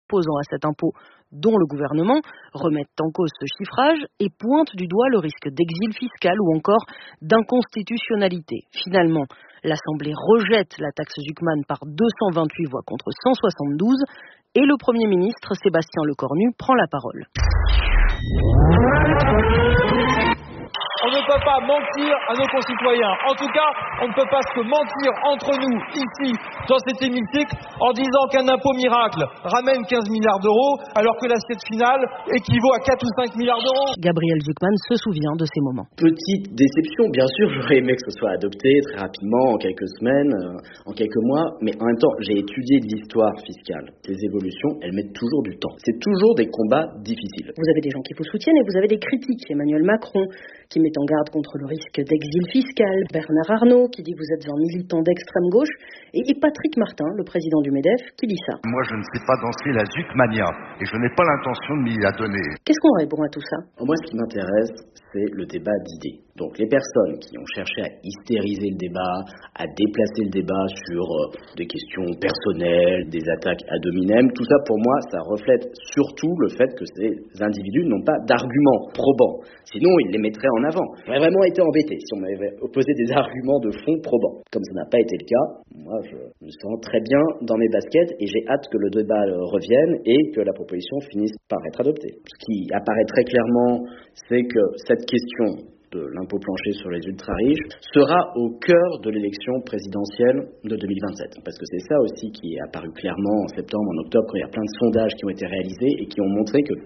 s'opposant à cet impôt dont le gouvernement remettent en cause ce chiffrage et pointent du doigt le risque d'exil fiscal ou encore d'inconstitutionnalité. Finalement, l'Assemblée rejette la taxe Zuckman par 228 voix contre 172 et le Premier ministre Sébastien Lecornu prend la parole. On ne peut pas mentir à nos concitoyens. En tout cas, on ne peut pas se mentir entre nous, ici, dans cet hémicycle, en disant qu'un impôt miracle ramène 15 milliards d'euros, alors que l'assiette finale équivaut à 4 ou 5 milliards d'euros. Gabriel Zuckman se souvient de ces moments. Petite déception, bien sûr, j'aurais aimé que ce soit adopté très rapidement, en quelques semaines, en quelques mois, mais en même temps, j'ai étudié l'histoire fiscale. Ces évolutions, elles mettent toujours du temps. C'est toujours des combats difficiles. Vous avez des gens qui vous soutiennent et vous avez des critiques. Emmanuel Macron, qui met en garde contre le risque d'exil fiscal, Bernard Arnault, qui dit que vous êtes un militant d'extrême gauche, et Patrick Martin, le président du MEDEF, qui dit ça. Moi, je ne sais pas danser la Zuckmania, et je n'ai pas l'intention de m'y adonner. Qu'est-ce qu'on répond à tout ça ? Moi, ce qui m'intéresse, c'est le débat d'idées. Donc, les personnes qui ont cherché à hystériser le débat, à déplacer le débat sur des questions personnelles, des attaques ad hominem, tout ça, pour moi, ça reflète surtout le fait que ces individus n'ont pas d'arguments probants. Sinon, ils les mettraient en avant. J'aurais vraiment été embêté si on m'avait opposé des arguments de fond probants. Comme ça n'a pas été le cas, moi, je me sens très bien dans mes baskets et j'ai hâte que le débat revienne et que la proposition finisse par être adoptée. Ce qui apparaît très clairement, c'est que cette question de l'impôt plancher sur les ultra-riches sera au cœur de l'élection présidentielle de 2027. Parce que c'est ça aussi qui est apparu clairement en septembre, en octobre, quand il y a plein de sondages qui ont été réalisés et qui ont montré que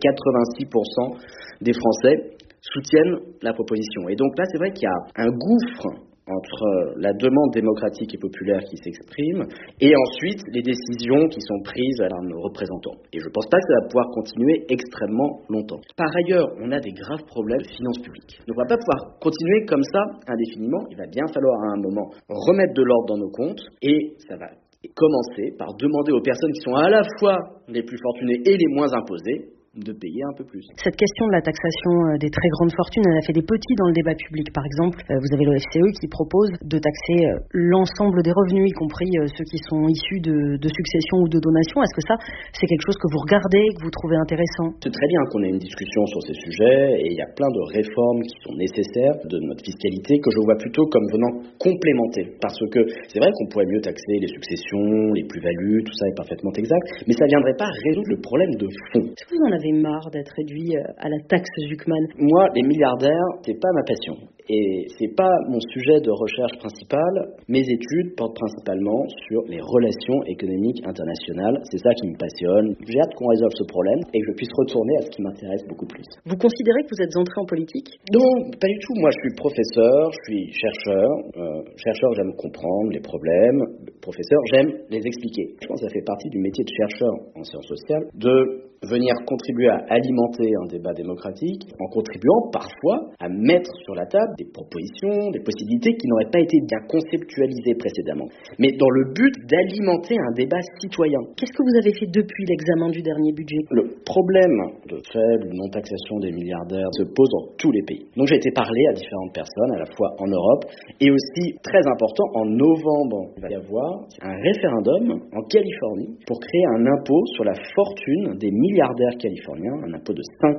86% des Français soutiennent la proposition. Et donc là, c'est vrai qu'il y a un gouffre entre la demande démocratique et populaire qui s'exprime et ensuite les décisions qui sont prises par nos représentants. Et je ne pense pas que ça va pouvoir continuer extrêmement longtemps. Par ailleurs, on a des graves problèmes de finances publiques. Donc on ne va pas pouvoir continuer comme ça indéfiniment. Il va bien falloir à un moment remettre de l'ordre dans nos comptes et ça va commencer par demander aux personnes qui sont à la fois les plus fortunées et les moins imposées de payer un peu plus. Cette question de la taxation des très grandes fortunes, elle a fait des petits dans le débat public. Par exemple, vous avez le FCE qui propose de taxer l'ensemble des revenus, y compris ceux qui sont issus de successions ou de donations. Est-ce que ça, c'est quelque chose que vous regardez, que vous trouvez intéressant ? C'est très bien qu'on ait une discussion sur ces sujets et il y a plein de réformes qui sont nécessaires de notre fiscalité que je vois plutôt comme venant complémenter. Parce que c'est vrai qu'on pourrait mieux taxer les successions, les plus-values, tout ça est parfaitement exact, mais ça ne viendrait pas résoudre le problème de fond. Est-ce que vous en avez marre d'être réduit à la taxe Zuckman ? Moi, les milliardaires, c'est pas ma passion. Et c'est pas mon sujet de recherche principal. Mes études portent principalement sur les relations économiques internationales. C'est ça qui me passionne. J'ai hâte qu'on résolve ce problème et que je puisse retourner à ce qui m'intéresse beaucoup plus. Vous considérez que vous êtes entré en politique ? Non, pas du tout. Moi, je suis professeur, je suis chercheur. Chercheur, j'aime comprendre les problèmes. Professeur, j'aime les expliquer. Je pense que ça fait partie du métier de chercheur en sciences sociales de venir contribuer à alimenter un débat démocratique en contribuant parfois à mettre sur la table des propositions, des possibilités qui n'auraient pas été bien conceptualisées précédemment, mais dans le but d'alimenter un débat citoyen. Qu'est-ce que vous avez fait depuis l'examen du dernier budget ? Le problème de faible non-taxation des milliardaires se pose dans tous les pays. Donc j'ai été parler à différentes personnes, à la fois en Europe et aussi, très important, en novembre, il va y avoir un référendum en Californie pour créer un impôt sur la fortune des milliardaires californiens, un impôt de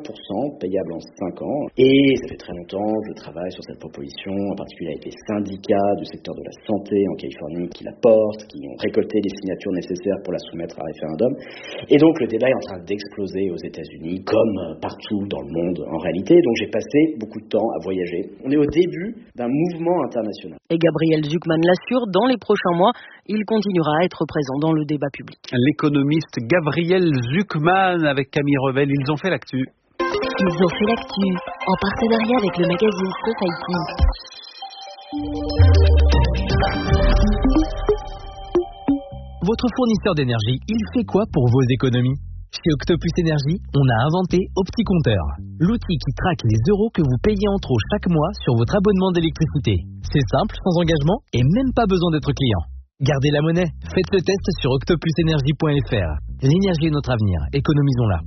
5% payable en 5 ans. Et ça fait très longtemps que je travaille sur cette proposition, en particulier avec les syndicats du secteur de la santé en Californie qui la portent, qui ont récolté les signatures nécessaires pour la soumettre à référendum. Et donc le débat est en train d'exploser aux États-Unis, comme partout dans le monde en réalité. Donc j'ai passé beaucoup de temps à voyager. On est au début d'un mouvement international. Et Gabriel Zuckman l'assure, dans les prochains mois, il continuera à être présent dans le débat public. L'économiste Gabriel Zuckman avec Camille Revel, ils ont fait l'actu. Ils ont fait l'actu en partenariat avec le magazine Society. Votre fournisseur d'énergie, il fait quoi pour vos économies ? Chez Octopus Énergie, on a inventé OptiCompteur, l'outil qui traque les euros que vous payez en trop chaque mois sur votre abonnement d'électricité. C'est simple, sans engagement et même pas besoin d'être client. Gardez la monnaie, faites le test sur octopusenergie.fr. L'énergie est notre avenir, économisons-la.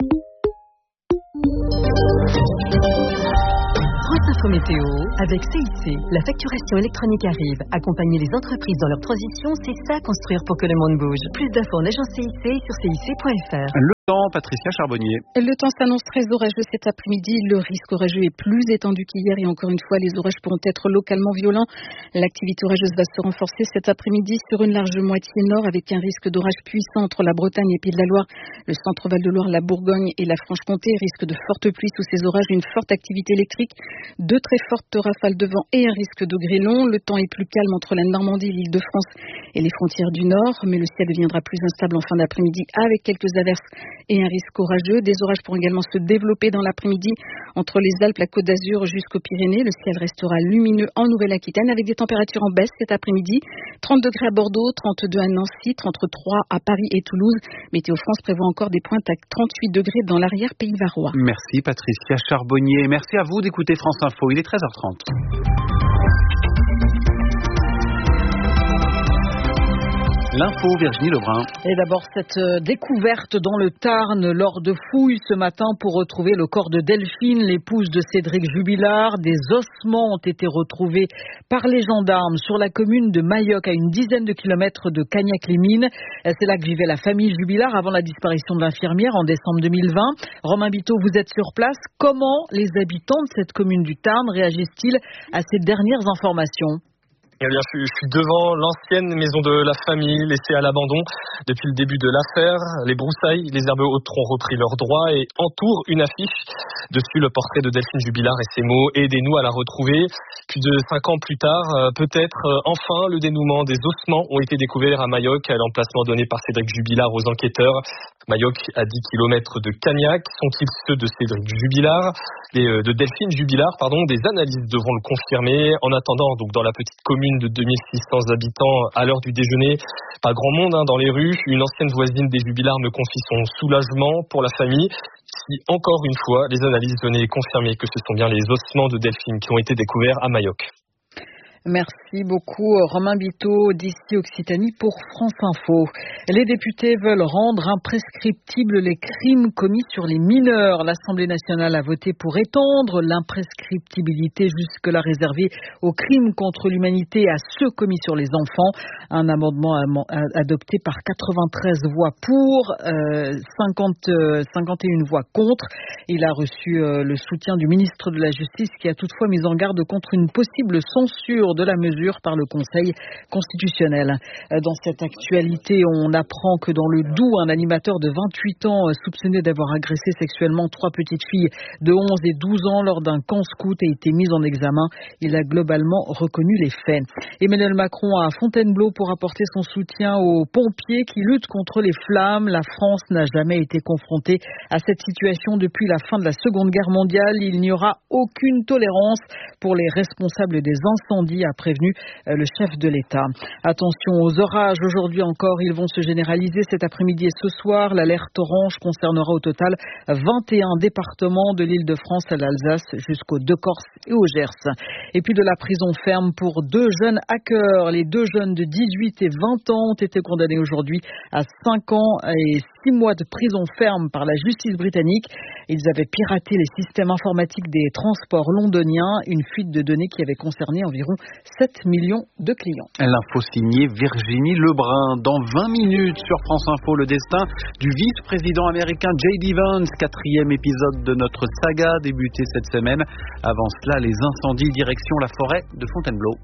France Info Météo, avec CIC, la facturation électronique arrive. Accompagner les entreprises dans leur transition, c'est ça construire pour que le monde bouge. Plus d'infos en agence CIC sur cic.fr. temps, Patricia Charbonnier. Le temps s'annonce très orageux cet après-midi. Le risque orageux est plus étendu qu'hier et encore une fois, les orages pourront être localement violents. L'activité orageuse va se renforcer cet après-midi sur une large moitié nord avec un risque d'orage puissant entre la Bretagne et Pays de la Loire, le centre-val de Loire, la Bourgogne et la Franche-Comté. Risque de fortes pluies sous ces orages, une forte activité électrique, de très fortes rafales de vent et un risque de grêlons. Le temps est plus calme entre la Normandie, l'Île-de-France et les frontières du Nord, mais le ciel deviendra plus instable en fin d'après-midi avec quelques averses et un risque orageux. Des orages pourront également se développer dans l'après-midi entre les Alpes, la Côte d'Azur jusqu'aux Pyrénées. Le ciel restera lumineux en Nouvelle-Aquitaine avec des températures en baisse cet après-midi. 30 degrés à Bordeaux, 32 à Nancy, 33 à Paris et Toulouse. Météo France prévoit encore des pointes à 38 degrés dans l'arrière-pays varois. Merci Patricia Charbonnier. Merci à vous d'écouter France Info. Il est 13h30. L'info, Virginie Lebrun. Et d'abord, cette découverte dans le Tarn lors de fouilles ce matin pour retrouver le corps de Delphine, l'épouse de Cédric Jubilard. Des ossements ont été retrouvés par les gendarmes sur la commune de Mayoc, à une dizaine de kilomètres de Cagnac-les-Mines. C'est là que vivait la famille Jubilard avant la disparition de l'infirmière en décembre 2020. Romain Biteau, vous êtes sur place. Comment les habitants de cette commune du Tarn réagissent-ils à ces dernières informations ? Eh bien, je suis devant l'ancienne maison de la famille, laissée à l'abandon depuis le début de l'affaire. Les broussailles, les herbes hautes ont repris leurs droits et entourent une affiche. Dessus, le portrait de Delphine Jubilard et ses mots « Aidez-nous à la retrouver ». Plus de 5 ans plus tard, peut-être enfin le dénouement des ossements ont été découverts à Mayoc, à l'emplacement donné par Cédric Jubilard aux enquêteurs. Mayoc, à 10 km de Cagnac, sont-ils ceux de Cédric Jubilard et de Delphine Jubilard, des analyses devront le confirmer. En attendant, donc dans la petite commune de 2600 habitants, à l'heure du déjeuner, pas grand monde dans les rues. Une ancienne voisine des Jubilard me confie son soulagement pour la famille. Si, encore une fois, les analyses venaient confirmer que ce sont bien les ossements de Delphine qui ont été découverts à Mayoc. Merci beaucoup Romain Biteau d'ici Occitanie pour France Info. Les députés veulent rendre imprescriptibles les crimes commis sur les mineurs. L'Assemblée nationale a voté pour étendre l'imprescriptibilité jusque-là réservée aux crimes contre l'humanité et à ceux commis sur les enfants. Un amendement adopté par 93 voix pour, 51 voix contre. Il a reçu le soutien du ministre de la Justice qui a toutefois mis en garde contre une possible censure de la mesure par le Conseil constitutionnel. Dans cette actualité, on apprend que dans le Doubs, un animateur de 28 ans soupçonné d'avoir agressé sexuellement 3 petites filles de 11 et 12 ans lors d'un camp scout a été mis en examen. Il a globalement reconnu les faits. Emmanuel Macron à Fontainebleau pour apporter son soutien aux pompiers qui luttent contre les flammes. La France n'a jamais été confrontée à cette situation depuis la fin de la Seconde Guerre mondiale. Il n'y aura aucune tolérance pour les responsables des incendies, a prévenu le chef de l'État. Attention aux orages. Aujourd'hui encore, ils vont se généraliser cet après-midi et ce soir. L'alerte orange concernera au total 21 départements de l'Île-de-France à l'Alsace jusqu'aux Deux-Corses et au Gers. Et puis de la prison ferme pour 2 jeunes hackers. Les 2 jeunes de 18 et 20 ans ont été condamnés aujourd'hui à 5 ans et 6 mois de prison ferme par la justice britannique. Ils avaient piraté les systèmes informatiques des transports londoniens, une fuite de données qui avait concerné environ 7 millions de clients. L'info signée Virginie Lebrun. Dans 20 minutes sur France Info, le destin du vice-président américain J.D. Vance, 4e épisode de notre saga débuté cette semaine. Avant cela, les incendies direction la forêt de Fontainebleau.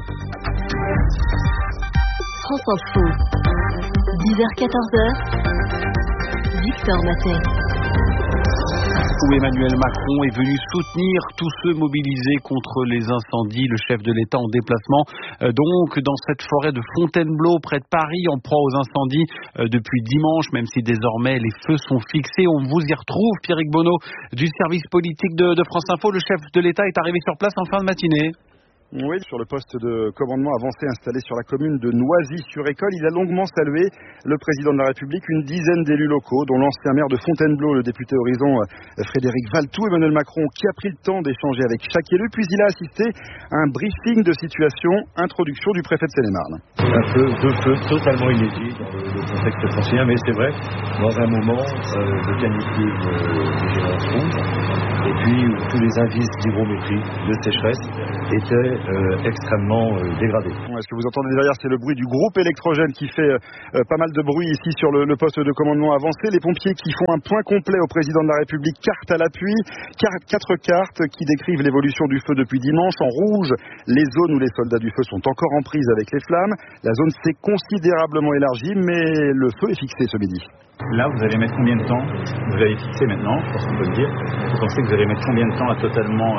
France Info, 10h-14h, Victor Matet. Où Emmanuel Macron est venu soutenir tous ceux mobilisés contre les incendies. Le chef de l'État en déplacement donc dans cette forêt de Fontainebleau près de Paris en proie aux incendies depuis dimanche, même si désormais les feux sont fixés. On vous y retrouve, Pierrick Bonneau du service politique de France Info. Le chef de l'État est arrivé sur place en fin de matinée. Oui, sur le poste de commandement avancé installé sur la commune de Noisy-sur-École, il a longuement salué le président de la République, une dizaine d'élus locaux, dont l'ancien maire de Fontainebleau, le député Horizon Frédéric Valtou, Emmanuel Macron, qui a pris le temps d'échanger avec chaque élu, puis il a assisté à un briefing de situation, introduction du préfet de Seine-et-Marne. Deux feux totalement inédits dans le contexte francilien, mais c'est vrai, dans un moment de canicule vigilance rouge, et puis où tous les indices d'hygrométrie, de sécheresse, étaient extrêmement dégradé. Ce que vous entendez derrière, c'est le bruit du groupe électrogène qui fait pas mal de bruit ici sur le poste de commandement avancé. Les pompiers qui font un point complet au président de la République, carte à l'appui, 4 cartes qui décrivent l'évolution du feu depuis dimanche. En rouge, les zones où les soldats du feu sont encore en prise avec les flammes. La zone s'est considérablement élargie, mais le feu est fixé ce midi. Là, vous allez mettre combien de temps? Vous allez fixer maintenant, je pense qu'on peut le dire. Vous pensez que vous allez mettre combien de temps à totalement...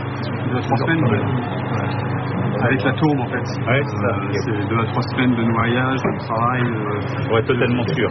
3 semaines. Avec la tourbe, en fait. Ouais, c'est ça. C'est 2 à 3 semaines de noyage, de travail. Pour être totalement sûr.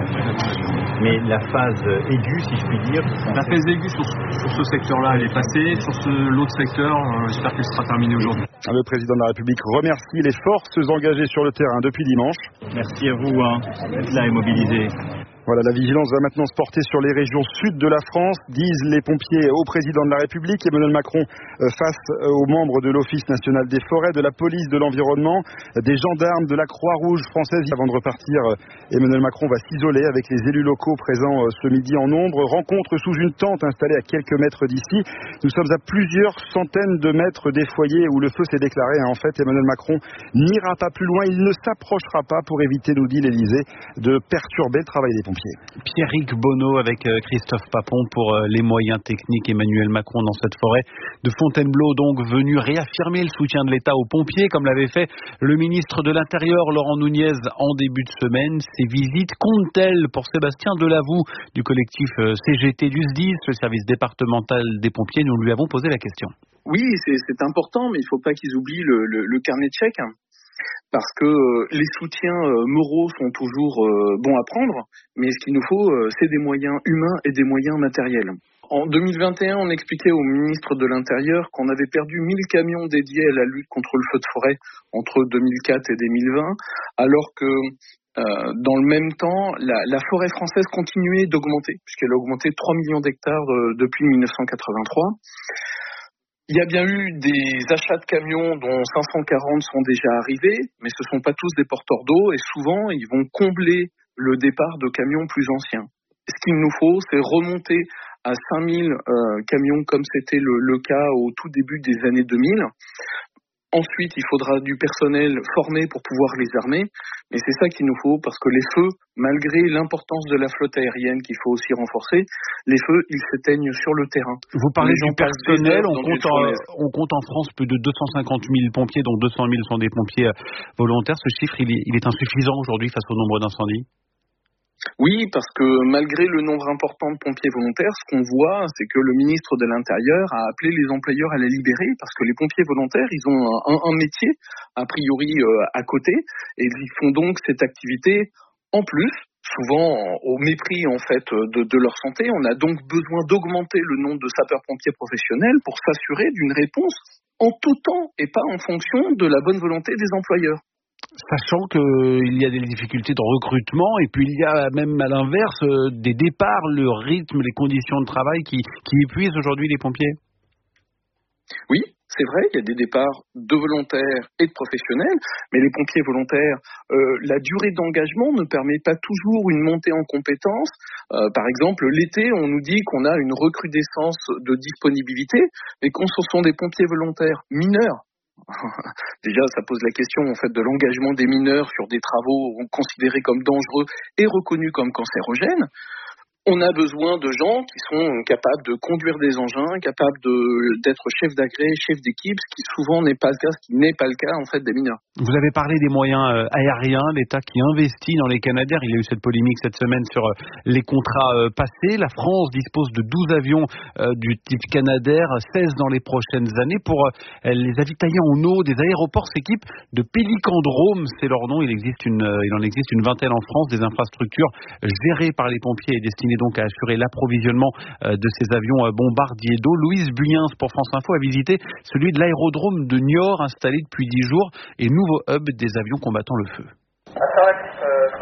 Mais la phase aiguë, si je puis dire... La phase aiguë sur ce secteur-là, elle est passée. Sur l'autre secteur, j'espère qu'elle sera terminée aujourd'hui. Le président de la République remercie les forces engagées sur le terrain depuis dimanche. Merci à vous d'être là et mobilisés. Voilà, la vigilance va maintenant se porter sur les régions sud de la France, disent les pompiers au président de la République. Emmanuel Macron face aux membres de l'Office national des forêts, de la police de l'environnement, des gendarmes, de la Croix-Rouge française. Avant de repartir, Emmanuel Macron va s'isoler avec les élus locaux présents ce midi en nombre. Rencontre sous une tente installée à quelques mètres d'ici. Nous sommes à plusieurs centaines de mètres des foyers où le feu s'est déclaré. En fait, Emmanuel Macron n'ira pas plus loin. Il ne s'approchera pas pour éviter, nous dit l'Élysée, de perturber le travail des pompiers. Pierrick Bonneau avec Christophe Papon pour les moyens techniques. Emmanuel Macron dans cette forêt de Fontainebleau, donc venu réaffirmer le soutien de l'État aux pompiers, comme l'avait fait le ministre de l'Intérieur Laurent Nunez en début de semaine. Ces visites comptent-elles pour Sébastien Delavou du collectif CGT du SDIS, le service départemental des pompiers? Nous lui avons posé la question. Oui, c'est important, mais il ne faut pas qu'ils oublient le carnet de chèques. Parce que les soutiens moraux sont toujours bons à prendre, mais ce qu'il nous faut, c'est des moyens humains et des moyens matériels. En 2021, on expliquait au ministre de l'Intérieur qu'on avait perdu 1000 camions dédiés à la lutte contre le feu de forêt entre 2004 et 2020, alors que dans le même temps, la forêt française continuait d'augmenter, puisqu'elle a augmenté de 3 millions d'hectares depuis 1983. Il y a bien eu des achats de camions dont 540 sont déjà arrivés, mais ce ne sont pas tous des porteurs d'eau et souvent ils vont combler le départ de camions plus anciens. Ce qu'il nous faut, c'est remonter à 5000 camions comme c'était le cas au tout début des années 2000. Ensuite, il faudra du personnel formé pour pouvoir les armer. Mais c'est ça qu'il nous faut, parce que les feux, malgré l'importance de la flotte aérienne qu'il faut aussi renforcer, les feux, ils s'éteignent sur le terrain. Vous parlez du personnel, on compte en France plus de 250 000 pompiers, dont 200 000 sont des pompiers volontaires. Ce chiffre, il est insuffisant aujourd'hui face au nombre d'incendies? Oui, parce que malgré le nombre important de pompiers volontaires, ce qu'on voit, c'est que le ministre de l'Intérieur a appelé les employeurs à les libérer, parce que les pompiers volontaires, ils ont un métier, a priori, à côté, et ils font donc cette activité en plus, souvent au mépris en fait de leur santé. On a donc besoin d'augmenter le nombre de sapeurs-pompiers professionnels pour s'assurer d'une réponse en tout temps et pas en fonction de la bonne volonté des employeurs. Sachant qu'il y a des difficultés de recrutement et puis il y a même à l'inverse des départs, le rythme, les conditions de travail qui épuisent aujourd'hui les pompiers. Oui, c'est vrai, il y a des départs de volontaires et de professionnels, mais les pompiers volontaires, la durée d'engagement ne permet pas toujours une montée en compétences. Par exemple, l'été, on nous dit qu'on a une recrudescence de disponibilité, mais quand ce sont des pompiers volontaires mineurs, déjà, ça pose la question en fait de l'engagement des mineurs sur des travaux considérés comme dangereux et reconnus comme cancérogènes. On a besoin de gens qui sont capables de conduire des engins, capables d'être chef d'agré, chef d'équipe, ce qui souvent n'est pas le cas en fait des mineurs. Vous avez parlé des moyens aériens, l'État qui investit dans les Canadair. Il y a eu cette polémique cette semaine sur les contrats passés. La France dispose de 12 avions du type Canadair, 16 dans les prochaines années pour les avitailler en eau. Des aéroports s'équipent de Pélicandromes, c'est leur nom. Il en existe une vingtaine en France, des infrastructures gérées par les pompiers et destinées donc à assurer l'approvisionnement de ces avions bombardiers d'eau. Louise Buyens pour France Info a visité celui de l'aérodrome de Niort installé depuis 10 jours et nouveau hub des avions combattant le feu. Impératif, présent.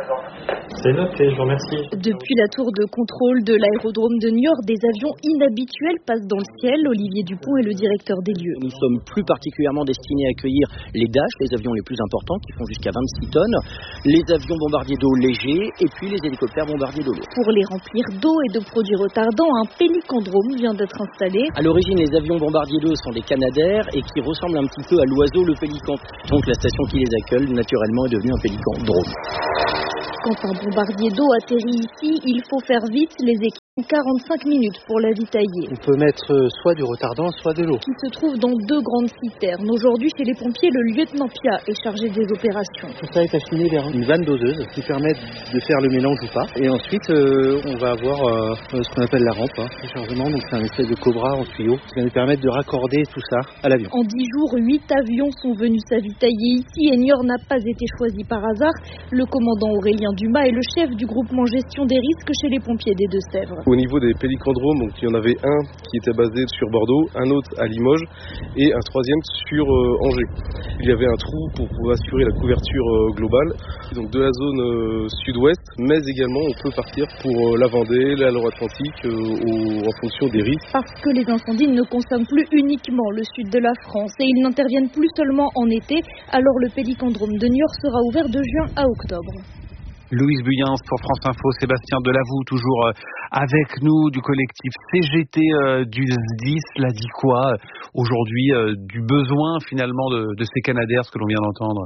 C'est noté, je vous remercie. Depuis la tour de contrôle de l'aérodrome de Niort, des avions inhabituels passent dans le ciel. Olivier Dupont est le directeur des lieux. Nous sommes plus particulièrement destinés à accueillir les Dash, les avions les plus importants qui font jusqu'à 26 tonnes, les avions bombardiers d'eau légers et puis les hélicoptères bombardiers d'eau lourde. Pour les remplir d'eau et de produits retardants, un pélicandrome vient d'être installé. À l'origine, les avions bombardiers d'eau sont des canadaires et qui ressemblent un petit peu à l'oiseau le pélican. Donc la station qui les accueille, naturellement, est devenue un pélicandrome. Quand un bombardier d'eau atterrit ici, il faut faire vite. Les équipes ont 45 minutes pour l'avitailler. On peut mettre soit du retardant, soit de l'eau. Qui se trouve dans 2 grandes citernes. Aujourd'hui, chez les pompiers, le lieutenant Pia est chargé des opérations. Tout ça est acheminé vers une vanne doseuse qui permet de faire le mélange ou pas. Et ensuite, on va avoir ce qu'on appelle la rampe de chargement. Donc c'est un espèce de cobra en tuyau qui va nous permettre de raccorder tout ça à l'avion. En 10 jours, 8 avions sont venus s'avitailler ici et Niort n'a pas été choisi par hasard. Le commandant Aurélien Dumas est le chef du groupement gestion des risques chez les pompiers des Deux-Sèvres. Au niveau des pélicandromes, donc il y en avait un qui était basé sur Bordeaux, un autre à Limoges et un troisième sur Angers. Il y avait un trou pour assurer la couverture globale, donc de la zone sud-ouest, mais également on peut partir pour la Vendée, la Loire-Atlantique en fonction des risques. Parce que les incendies ne consomment plus uniquement le sud de la France et ils n'interviennent plus seulement en été, alors le pélicandrome de Niort sera ouvert de juin à octobre. Louise Buyens pour France Info, Sébastien Delavoux toujours avec nous du collectif CGT du SDIS. L'a dit quoi aujourd'hui du besoin finalement de ces Canadaires, ce que l'on vient d'entendre?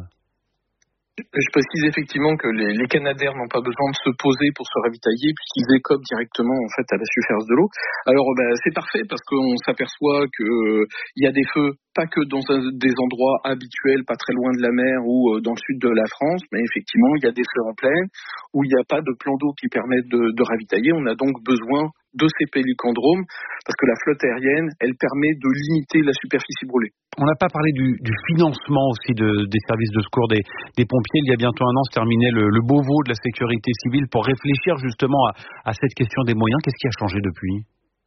Je précise effectivement que les Canadaires n'ont pas besoin de se poser pour se ravitailler puisqu'ils écopent directement en fait à la surface de l'eau. Alors c'est parfait parce qu'on s'aperçoit que il y a des feux pas que dans des endroits habituels, pas très loin de la mer ou dans le sud de la France, mais effectivement il y a des feux en plaine où il n'y a pas de plan d'eau qui permettent de ravitailler. On a donc besoin de ces pélicandromes parce que la flotte aérienne, elle permet de limiter la superficie brûlée. On n'a pas parlé du financement aussi des services de secours des pompiers. Il y a bientôt un an se terminait le Beauvau de la sécurité civile pour réfléchir justement à cette question des moyens. Qu'est-ce qui a changé depuis ?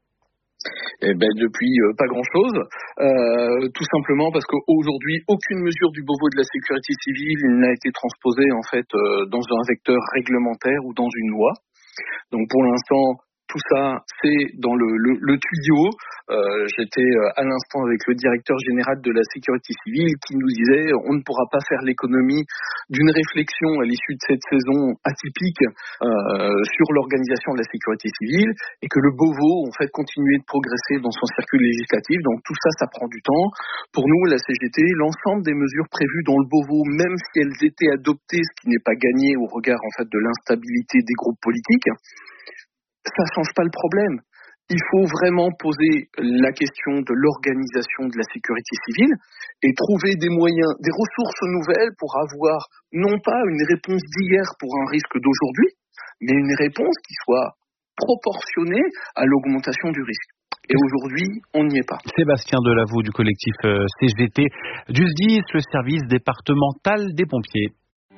Depuis pas grand-chose, tout simplement parce qu'aujourd'hui aucune mesure du Beauvau de la sécurité civile n'a été transposée en fait dans un vecteur réglementaire ou dans une loi. Donc pour l'instant tout ça, c'est dans le tuyau. J'étais à l'instant avec le directeur général de la sécurité civile qui nous disait on ne pourra pas faire l'économie d'une réflexion à l'issue de cette saison atypique sur l'organisation de la sécurité civile et que le Beauvau, en fait, continuait de progresser dans son circuit législatif. Donc tout ça, ça prend du temps. Pour nous, la CGT, l'ensemble des mesures prévues dans le Beauvau, même si elles étaient adoptées, ce qui n'est pas gagné au regard en fait de l'instabilité des groupes politiques, ça change pas le problème. Il faut vraiment poser la question de l'organisation de la sécurité civile et trouver des moyens, des ressources nouvelles pour avoir non pas une réponse d'hier pour un risque d'aujourd'hui, mais une réponse qui soit proportionnée à l'augmentation du risque. Et aujourd'hui, on n'y est pas. Sébastien Delavoux du collectif CGT du SDIS, le service départemental des pompiers.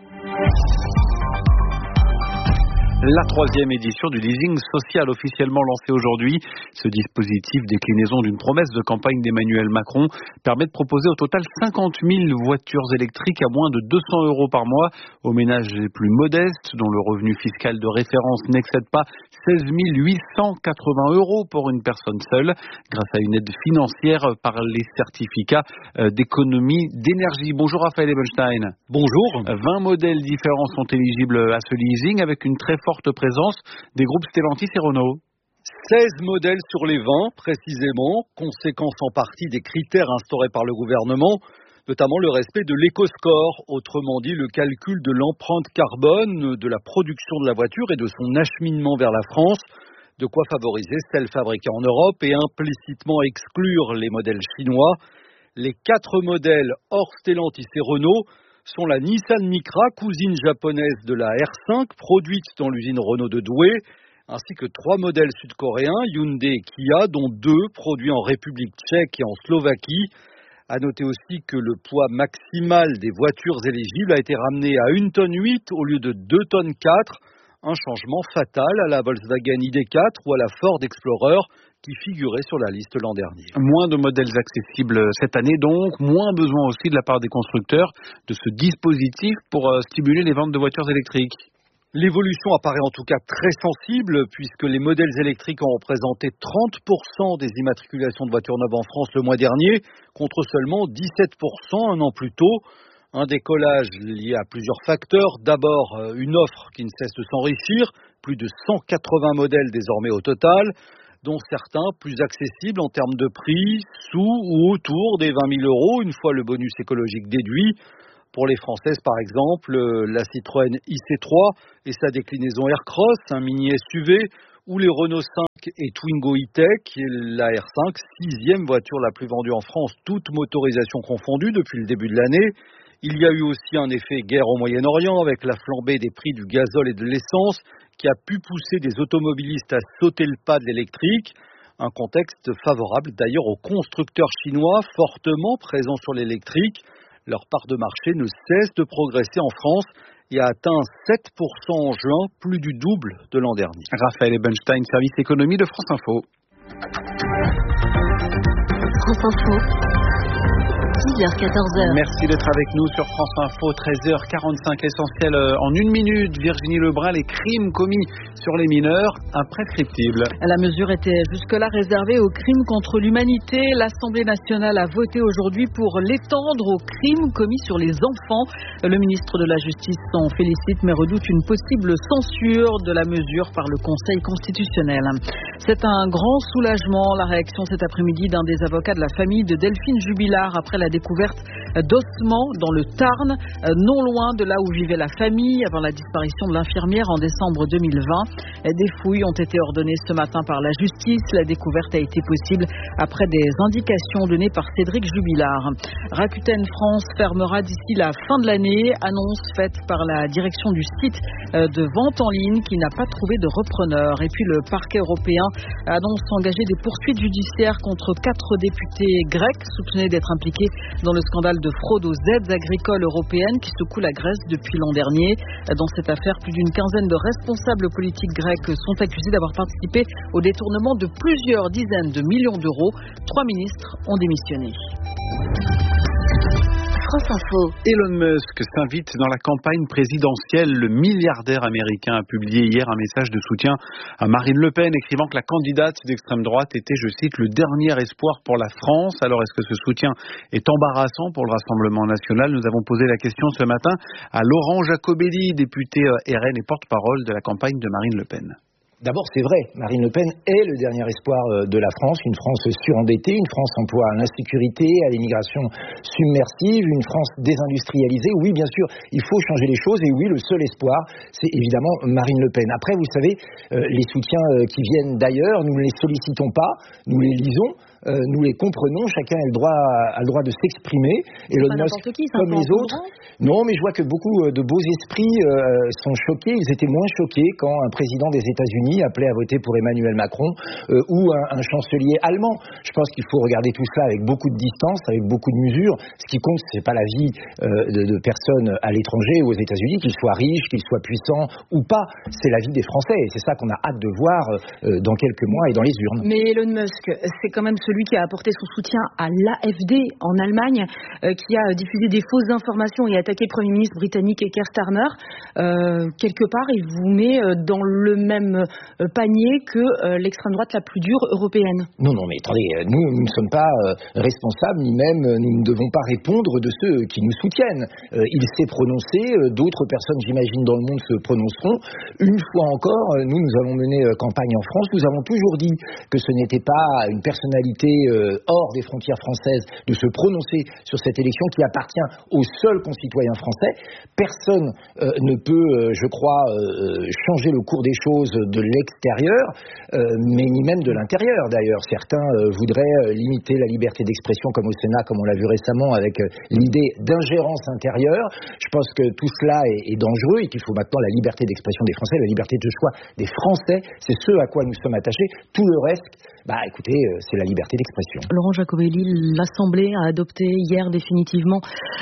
La 3e édition du leasing social officiellement lancée aujourd'hui. Ce dispositif, déclinaison d'une promesse de campagne d'Emmanuel Macron, permet de proposer au total 50 000 voitures électriques à moins de 200 € par mois aux ménages les plus modestes, dont le revenu fiscal de référence n'excède pas 16 880 € pour une personne seule, grâce à une aide financière par les certificats d'économie d'énergie. Bonjour Raphaël Ebenstein. Bonjour. 20 modèles différents sont éligibles à ce leasing avec une très forte présence des groupes Stellantis et Renault. 16 modèles sur les 20, précisément, conséquence en partie des critères instaurés par le gouvernement, notamment le respect de l'éco-score, autrement dit le calcul de l'empreinte carbone de la production de la voiture et de son acheminement vers la France, de quoi favoriser celles fabriquées en Europe et implicitement exclure les modèles chinois. Les 4 modèles hors Stellantis et Renault sont la Nissan Micra, cousine japonaise de la R5, produite dans l'usine Renault de Douai, ainsi que 3 modèles sud-coréens, Hyundai et Kia, dont 2 produits en République tchèque et en Slovaquie. À noter aussi que le poids maximal des voitures éligibles a été ramené à 1,8 tonne au lieu de 2,4 tonnes, un changement fatal à la Volkswagen ID4 ou à la Ford Explorer, qui figurait sur la liste l'an dernier. Moins de modèles accessibles cette année donc, moins besoin aussi de la part des constructeurs de ce dispositif pour stimuler les ventes de voitures électriques. L'évolution apparaît en tout cas très sensible puisque les modèles électriques ont représenté 30% des immatriculations de voitures neuves en France le mois dernier, contre seulement 17% un an plus tôt. Un décollage lié à plusieurs facteurs. D'abord, une offre qui ne cesse de s'enrichir, plus de 180 modèles désormais au total, dont certains plus accessibles en termes de prix, sous ou autour des 20 000 €, une fois le bonus écologique déduit. Pour les Françaises, par exemple, la Citroën IC3 et sa déclinaison Aircross, un mini SUV, ou les Renault 5 et Twingo E-Tech, la R5, 6e voiture la plus vendue en France, toute motorisation confondue depuis le début de l'année. Il y a eu aussi un effet guerre au Moyen-Orient avec la flambée des prix du gazole et de l'essence qui a pu pousser des automobilistes à sauter le pas de l'électrique. Un contexte favorable d'ailleurs aux constructeurs chinois fortement présents sur l'électrique. Leur part de marché ne cesse de progresser en France et a atteint 7% en juin, plus du double de l'an dernier. Raphaël Ebenstein, service économie de France Info. France Info. 10h-14h. Merci d'être avec nous sur France Info, 13h45, l'essentiel en 1 minute. Virginie Lebrun, les crimes commis sur les mineurs, imprescriptibles. La mesure était jusque-là réservée aux crimes contre l'humanité. L'Assemblée nationale a voté aujourd'hui pour l'étendre aux crimes commis sur les enfants. Le ministre de la Justice s'en félicite mais redoute une possible censure de la mesure par le Conseil constitutionnel. C'est un grand soulagement, la réaction cet après-midi d'un des avocats de la famille de Delphine Jubilard après la découverte d'ossements dans le Tarn, non loin de là où vivait la famille avant la disparition de l'infirmière en décembre 2020. Des fouilles ont été ordonnées ce matin par la justice. La découverte a été possible après des indications données par Cédric Jubilard. Rakuten France fermera d'ici la fin de l'année, annonce faite par la direction du site de vente en ligne qui n'a pas trouvé de repreneur. Et puis le parquet européen annonce engager des poursuites judiciaires contre 4 députés grecs soupçonnés d'être impliqués dans le scandale de fraude aux aides agricoles européennes qui secoue la Grèce depuis l'an dernier. Dans cette affaire, plus d'une quinzaine de responsables politiques grecs sont accusés d'avoir participé au détournement de plusieurs dizaines de millions d'euros. 3 ministres ont démissionné. France Info. Elon Musk s'invite dans la campagne présidentielle. Le milliardaire américain a publié hier un message de soutien à Marine Le Pen, écrivant que la candidate d'extrême droite était, je cite, le dernier espoir pour la France. Alors, est-ce que ce soutien est embarrassant pour le Rassemblement national? Nous avons posé la question ce matin à Laurent Jacobelli, député RN et porte-parole de la campagne de Marine Le Pen. D'abord, c'est vrai, Marine Le Pen est le dernier espoir de la France, une France surendettée, une France en proie à l'insécurité, à l'immigration submersive, une France désindustrialisée. Oui, bien sûr, il faut changer les choses et oui, le seul espoir, c'est évidemment Marine Le Pen. Après, vous savez, les soutiens qui viennent d'ailleurs, nous ne les sollicitons pas, nous les lisons. Nous les comprenons, chacun a le droit de s'exprimer. Elon Musk, comme les autres. Non, mais je vois que beaucoup de beaux esprits sont choqués. Ils étaient moins choqués quand un président des États-Unis appelait à voter pour Emmanuel Macron ou un chancelier allemand. Je pense qu'il faut regarder tout cela avec beaucoup de distance, avec beaucoup de mesure. Ce qui compte, c'est pas la vie de personnes à l'étranger ou aux États-Unis, qu'ils soient riches, qu'ils soient puissants ou pas. C'est la vie des Français. Et c'est ça qu'on a hâte de voir dans quelques mois et dans les urnes. Mais Elon Musk, c'est quand même celui qui a apporté son soutien à l'AfD en Allemagne, qui a diffusé des fausses informations et attaqué le Premier ministre britannique Keir Starmer. Quelque part, il vous met dans le même panier que l'extrême droite la plus dure européenne. Non, mais attendez, nous ne sommes pas responsables, ni même nous ne devons pas répondre de ceux qui nous soutiennent. Il s'est prononcé, d'autres personnes, j'imagine, dans le monde se prononceront. Une fois encore, nous avons mené campagne en France, nous avons toujours dit que ce n'était pas une personnalité hors des frontières françaises de se prononcer sur cette élection qui appartient aux seuls concitoyens français. Personne ne peut, je crois, changer le cours des choses de l'extérieur, mais ni même de l'intérieur d'ailleurs. Certains voudraient limiter la liberté d'expression comme au Sénat, comme on l'a vu récemment avec l'idée d'ingérence intérieure. Je pense que tout cela est dangereux et qu'il faut maintenant la liberté d'expression des Français, la liberté de choix des Français. C'est ce à quoi nous sommes attachés. Tout le reste, écoutez, c'est la liberté d'expression. Laurent Jacobelli, l'Assemblée a adopté hier définitivement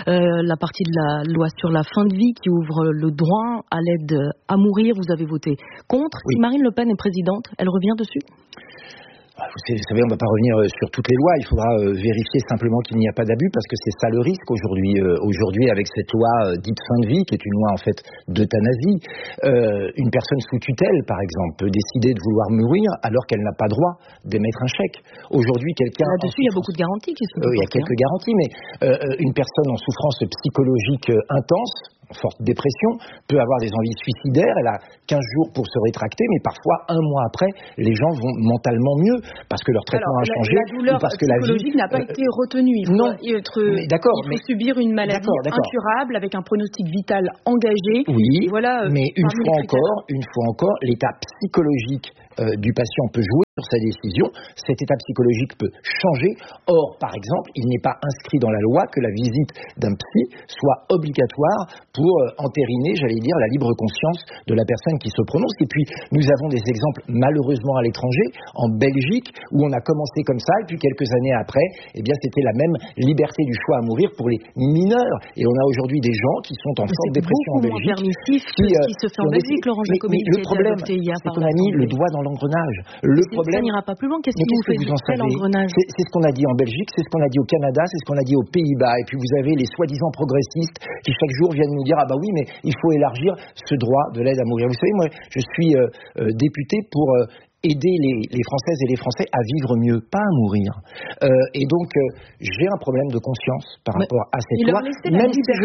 la partie de la loi sur la fin de vie qui ouvre le droit à l'aide à mourir. Vous avez voté contre. Oui. Si Marine Le Pen est présidente, elle revient dessus ? Vous savez, on ne va pas revenir sur toutes les lois. Il faudra vérifier simplement qu'il n'y a pas d'abus, parce que c'est ça le risque aujourd'hui. Aujourd'hui, avec cette loi dite fin de vie, qui est une loi en fait d'euthanasie, une personne sous tutelle, par exemple, peut décider de vouloir mourir alors qu'elle n'a pas droit d'émettre un chèque. Aujourd'hui, quelqu'un... Là-dessus, il y a beaucoup de garanties qui sont... il y a quelques garanties, mais une personne en souffrance psychologique intense, forte dépression, peut avoir des envies suicidaires, elle a 15 jours pour se rétracter, mais parfois un mois après, les gens vont mentalement mieux, parce que leur traitement a changé, la douleur ou parce que la vie psychologique n'a pas été retenue. Il faut subir une maladie incurable avec un pronostic vital engagé. Oui, voilà, mais une fois encore, l'état psychologique du patient peut jouer sur sa décision. Cet état psychologique peut changer. Or, par exemple, il n'est pas inscrit dans la loi que la visite d'un psy soit obligatoire pour entériner, j'allais dire, la libre conscience de la personne qui se prononce. Et puis, nous avons des exemples, malheureusement, à l'étranger, en Belgique, où on a commencé comme ça, et puis quelques années après, eh bien, c'était la même liberté du choix à mourir pour les mineurs. Et on a aujourd'hui des gens qui sont en forte dépression en Belgique. C'est beaucoup moins permissif que ce qui se fait en Belgique, Laurent Jacobi, le problème, c'est qu'on a mis le doigt dans l'engrenage. Le problème, ça n'ira pas plus loin. Qu'est-ce que vous faites l'engrenage? C'est ce qu'on a dit en Belgique, c'est ce qu'on a dit au Canada, c'est ce qu'on a dit aux Pays-Bas. Et puis vous avez les soi-disant progressistes qui chaque jour viennent nous dire ah bah oui, mais il faut élargir ce droit de l'aide à mourir. Vous savez, moi, je suis député pour aider les Françaises et les Français à vivre mieux, pas à mourir. Et donc, j'ai un problème de conscience par rapport à cette loi, même si je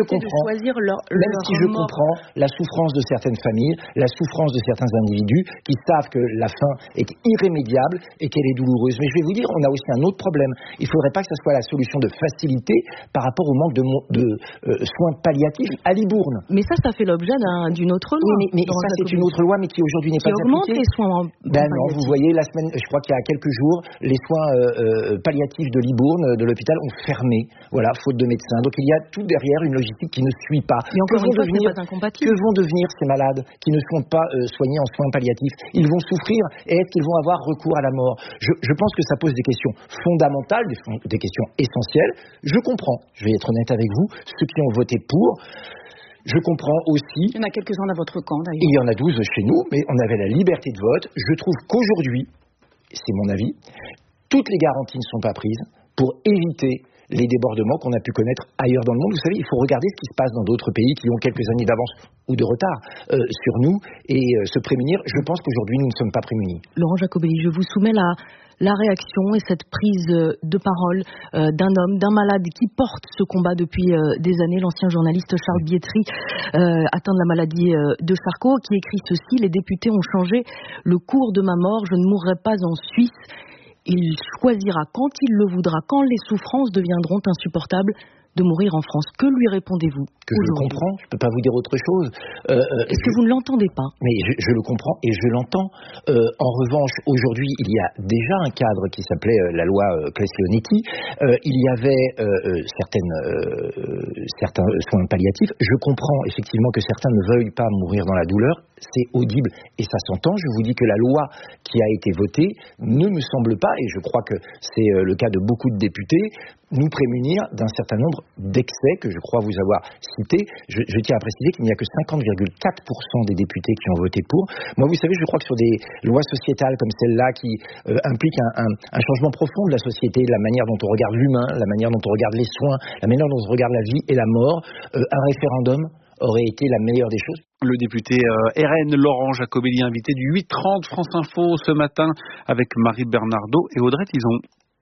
comprends la souffrance de certaines familles, la souffrance de certains individus qui savent que la fin est irrémédiable et qu'elle est douloureuse. Mais je vais vous dire, on a aussi un autre problème. Il ne faudrait pas que ce soit la solution de facilité par rapport au manque de soins palliatifs à Libourne. Mais ça fait l'objet d'une autre loi. Oui, mais ça, c'est une autre loi, mais qui aujourd'hui n'est pas appliquée. Qui augmente les soins non, vous voyez, la semaine, je crois qu'il y a quelques jours, les soins palliatifs de Libourne, de l'hôpital, ont fermé, voilà, faute de médecins. Donc il y a tout derrière une logistique qui ne suit pas. Et encore une fois, c'est pas incompatible. Que vont devenir ces malades qui ne sont pas soignés en soins palliatifs? Ils vont souffrir, et est-ce qu'ils vont avoir recours à la mort? Je pense que ça pose des questions fondamentales, des questions essentielles. Je comprends, je vais être honnête avec vous, ceux qui ont voté pour. Je comprends aussi... Il y en a quelques-uns dans votre camp, d'ailleurs. Il y en a 12 chez nous, mais on avait la liberté de vote. Je trouve qu'aujourd'hui, c'est mon avis, toutes les garanties ne sont pas prises pour éviter les débordements qu'on a pu connaître ailleurs dans le monde. Vous savez, il faut regarder ce qui se passe dans d'autres pays qui ont quelques années d'avance ou de retard sur nous et se prémunir. Je pense qu'aujourd'hui, nous ne sommes pas prémunis. Laurent Jacobi, je vous soumets la réaction et cette prise de parole d'un homme, d'un malade qui porte ce combat depuis des années, l'ancien journaliste Charles Bietri, atteint de la maladie de Charcot, qui écrit ceci: les députés ont changé le cours de ma mort, je ne mourrai pas en Suisse. Il choisira quand il le voudra, quand les souffrances deviendront insupportables, de mourir en France. Que lui répondez-vous? Que je le comprends, je ne peux pas vous dire autre chose. Est-ce que vous ne l'entendez pas? Mais je le comprends et je l'entends. En revanche, aujourd'hui, il y a déjà un cadre qui s'appelait la loi Claes-Leonetti. Il y avait certains soins palliatifs. Je comprends effectivement que certains ne veuillent pas mourir dans la douleur. C'est audible et ça s'entend. Je vous dis que la loi qui a été votée ne me semble pas, et je crois que c'est le cas de beaucoup de députés, nous prémunir d'un certain nombre d'excès que je crois vous avoir cités. Je tiens à préciser qu'il n'y a que 50,4% des députés qui ont voté pour. Moi, vous savez, je crois que sur des lois sociétales comme celle-là qui impliquent un changement profond de la société, la manière dont on regarde l'humain, la manière dont on regarde les soins, la manière dont on regarde la vie et la mort, un référendum aurait été la meilleure des choses. Le député RN Laurent Jacobelli, invité du 8h30 France Info ce matin avec Marie Bernardo et Audrey Tison.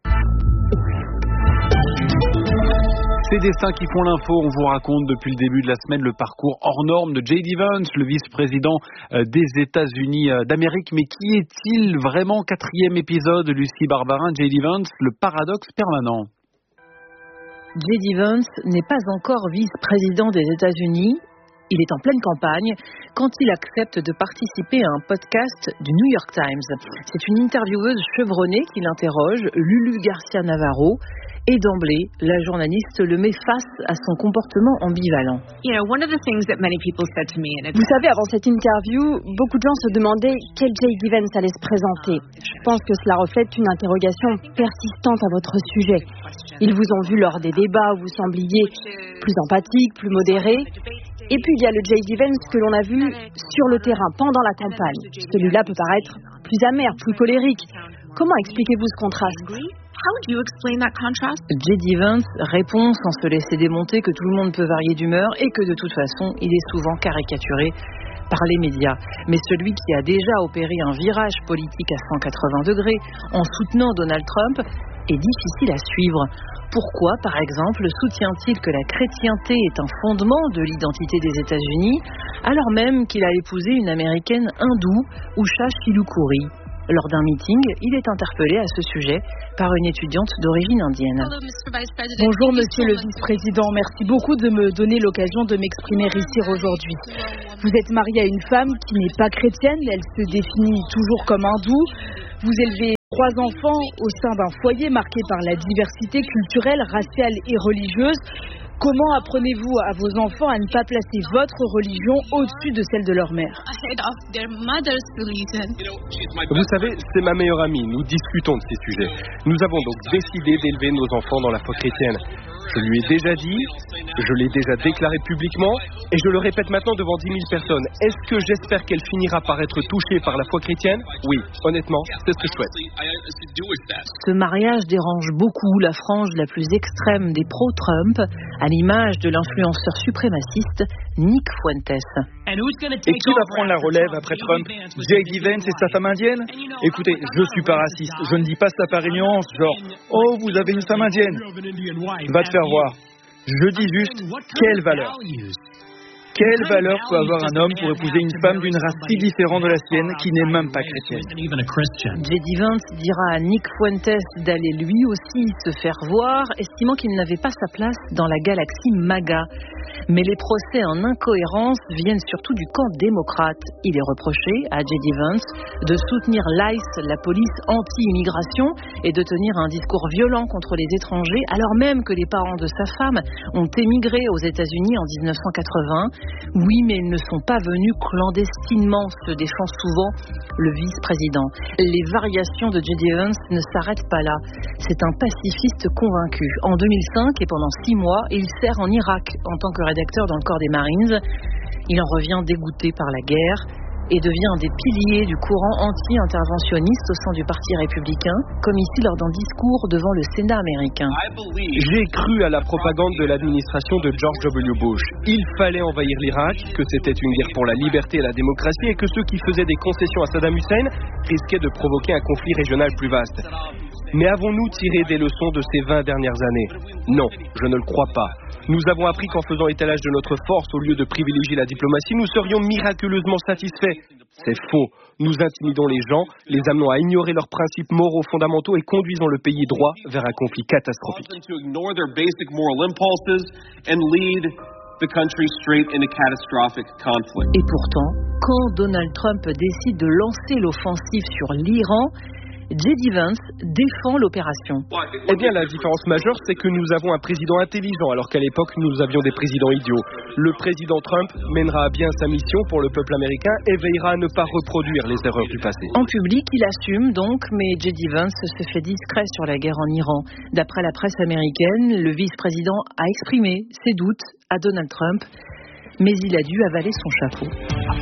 Ces destins qui font l'info, on vous raconte depuis le début de la semaine le parcours hors norme de J.D. Vance, le vice-président des États-Unis d'Amérique. Mais qui est-il vraiment? 4e épisode, Lucie Barbarin, J.D. Vance, le paradoxe permanent. J.D. Vance n'est pas encore vice-président des États-Unis. Il est en pleine campagne quand il accepte de participer à un podcast du New York Times. C'est une intervieweuse chevronnée qui l'interroge, Lulu Garcia Navarro. Et d'emblée, la journaliste le met face à son comportement ambivalent. Vous savez, avant cette interview, beaucoup de gens se demandaient quel J.D. Vance allait se présenter. Je pense que cela reflète une interrogation persistante à votre sujet. Ils vous ont vu lors des débats où vous sembliez plus empathique, plus modéré. Et puis il y a le J.D. Vance que l'on a vu sur le terrain pendant la campagne. Celui-là peut paraître plus amer, plus colérique. Comment expliquez-vous ce contraste? J.D. Vance répond sans se laisser démonter que tout le monde peut varier d'humeur et que de toute façon, il est souvent caricaturé par les médias. Mais celui qui a déjà opéré un virage politique à 180 degrés en soutenant Donald Trump est difficile à suivre. Pourquoi, par exemple, soutient-il que la chrétienté est un fondement de l'identité des États-Unis, alors même qu'il a épousé une américaine hindoue, Usha Shilukuri? Lors d'un meeting, il est interpellé à ce sujet par une étudiante d'origine indienne. Bonjour Monsieur le Vice-président, merci beaucoup de me donner l'occasion de m'exprimer ici aujourd'hui. Vous êtes marié à une femme qui n'est pas chrétienne, elle se définit toujours comme hindoue. Vous élevez 3 enfants au sein d'un foyer marqué par la diversité culturelle, raciale et religieuse. Comment apprenez-vous à vos enfants à ne pas placer votre religion au-dessus de celle de leur mère? Vous savez, c'est ma meilleure amie. Nous discutons de ces sujets. Nous avons donc décidé d'élever nos enfants dans la foi chrétienne. Je lui ai déjà dit, je l'ai déjà déclaré publiquement et je le répète maintenant devant 10 000 personnes. Est-ce que j'espère qu'elle finira par être touchée par la foi chrétienne? Oui, honnêtement, c'est ce que je souhaite. Ce mariage dérange beaucoup la frange la plus extrême des pro-Trump, à l'image de l'influenceur suprémaciste Nick Fuentes. Et qui va prendre la relève après Trump? J.D. Vance et sa femme indienne? Écoutez, je suis pas raciste, je ne dis pas ça par ignorance, genre « Oh, vous avez une femme indienne !» Va te faire voir. Je dis juste, quelle valeur? Quelle valeur peut avoir un homme pour épouser une femme d'une race si différente de la sienne qui n'est même pas chrétienne? J.D. Vance dira à Nick Fuentes d'aller lui aussi se faire voir, estimant qu'il n'avait pas sa place dans la galaxie MAGA. Mais les procès en incohérence viennent surtout du camp démocrate. Il est reproché à J.D. Vance de soutenir l'ICE, la police anti-immigration, et de tenir un discours violent contre les étrangers, alors même que les parents de sa femme ont émigré aux États-Unis en 1980. Oui, mais ils ne sont pas venus clandestinement, se défend souvent le vice-président. Les variations de J.D. Vance ne s'arrêtent pas là. C'est un pacifiste convaincu. En 2005 et pendant 6 mois, il sert en Irak en tant que rédacteur dans le corps des Marines. Il en revient dégoûté par la guerre et devient un des piliers du courant anti-interventionniste au sein du Parti républicain, comme ici lors d'un discours devant le Sénat américain. J'ai cru à la propagande de l'administration de George W. Bush. Il fallait envahir l'Irak, que c'était une guerre pour la liberté et la démocratie et que ceux qui faisaient des concessions à Saddam Hussein risquaient de provoquer un conflit régional plus vaste. Mais avons-nous tiré des leçons de ces 20 dernières années? Non, je ne le crois pas. Nous avons appris qu'en faisant étalage de notre force au lieu de privilégier la diplomatie, nous serions miraculeusement satisfaits. C'est faux. Nous intimidons les gens, les amenons à ignorer leurs principes moraux fondamentaux et conduisons le pays droit vers un conflit catastrophique. Et pourtant, quand Donald Trump décide de lancer l'offensive sur l'Iran, J.D. Vance défend l'opération. Eh bien, la différence majeure, c'est que nous avons un président intelligent, alors qu'à l'époque, nous avions des présidents idiots. Le président Trump mènera à bien sa mission pour le peuple américain et veillera à ne pas reproduire les erreurs du passé. En public, il assume donc, mais J.D. Vance se fait discret sur la guerre en Iran. D'après la presse américaine, le vice-président a exprimé ses doutes à Donald Trump, mais il a dû avaler son chapeau.